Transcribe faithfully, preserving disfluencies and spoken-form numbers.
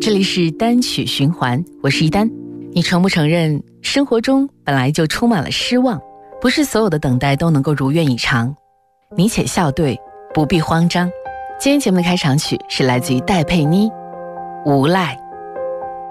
这里是单曲循环，我是一丹。你承不承认生活中本来就充满了失望，不是所有的等待都能够如愿以偿。你且笑对，不必慌张。今天节目的开场曲是来自于戴佩妮，无赖。